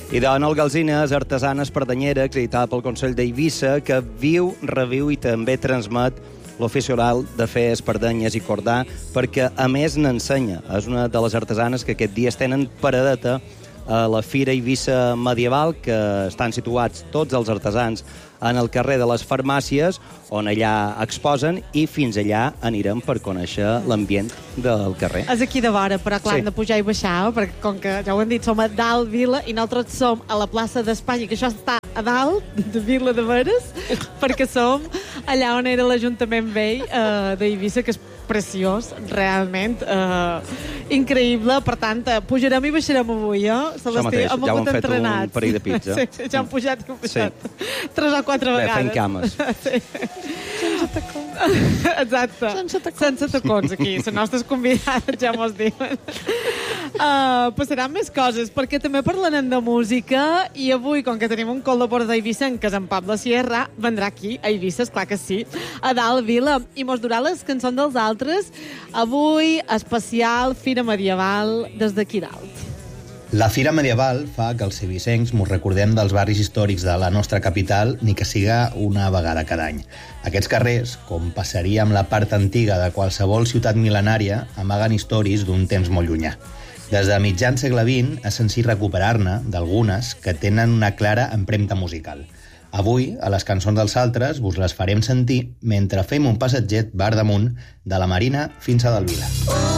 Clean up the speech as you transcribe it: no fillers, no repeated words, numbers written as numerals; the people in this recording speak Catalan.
I dona Algalzina és artesana espardenyera acreditada pel Consell d'Eivissa que viu, reviu i també transmet l'ofici oral de fer espardenyes i cordar perquè, a més, n'ensenya. És una de les artesanes que aquest dies tenen paradeta a la Fira Eivissa Medieval, que estan situats tots els artesans en el carrer de les Farmàcies, on allà exposen, i fins allà anirem per conèixer l'ambient del carrer. És aquí de vora, però clar, hem de pujar i baixar, perquè com que ja ho hem dit, som a dalt Vila i nosaltres som a la plaça d'Espanya, que això està a dalt de Vila de Veres, perquè som allà on era l'Ajuntament vell d'Eivissa, que és preciós, realment increïble. Per tant, pujarem i baixarem avui, Celestí, ja ho hem fet un parell de pits, Sí, ja hem pujat i hem baixat 3 o 4 vegades. Fent cames. Sí. Sense tacons. Exacte. Sense tacons, aquí. Les nostres convidades ja mos diuen. Passaran més coses, perquè també parlarem de música, i avui, com que tenim un col·laborador d'Eivissa, que és en Pablo Sierra, vendrà aquí, a Eivissa, esclar que sí, a dalt Vila, i mos durà les cançons dels altres. Avui, especial Fira Medieval des d'aquí dalt. La Fira Medieval fa que els eivissencs mos recordem dels barris històrics de la nostra capital, ni que siga una vegada cada any. Aquests carrers, com passaria amb la part antiga de qualsevol ciutat mil·lenària, amaguen històries d'un temps molt llunyà. Des de mitjan segle XX és senzill recuperar-ne d'algunes que tenen una clara empremta musical. Avui, a les cançons dels altres, vos les farem sentir mentre fem un passatget bar damunt de la Marina fins a Dalvila.